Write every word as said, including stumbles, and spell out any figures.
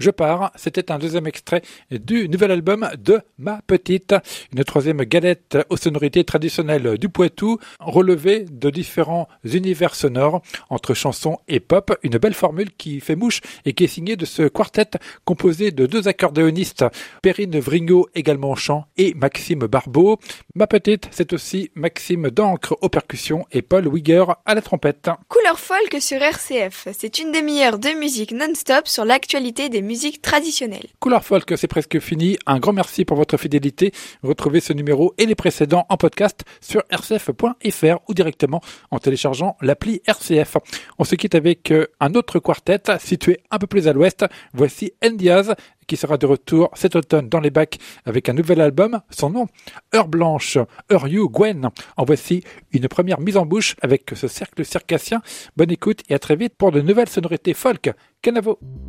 Je pars. C'était un deuxième extrait du nouvel album de Ma Petite. Une troisième galette aux sonorités traditionnelles du Poitou, relevée de différents univers sonores entre chansons et pop. Une belle formule qui fait mouche et qui est signée de ce quartet composé de deux accordéonistes, Perrine Vrignot également au chant et Maxime Barbeau. Ma Petite, c'est aussi Maxime Dancre aux percussions et Paul Wigger à la trompette. Couleur folk sur R C F, c'est une demi-heure de musique non-stop sur l'actualité des musiques traditionnelles. Couleur folk, c'est presque fini. Un grand merci pour votre fidélité. Retrouvez ce numéro et les précédents en podcast sur r c f point f r ou directement en téléchargeant l'appli R C F. On se quitte avec un autre quartet situé un peu plus à l'ouest. Voici Ndiaz qui sera de retour cet automne dans les bacs avec un nouvel album. Son nom, Heure Blanche, Heure You Gwen. En voici une première mise en bouche avec ce cercle circassien. Bonne écoute et à très vite pour de nouvelles sonorités folk. Canavo.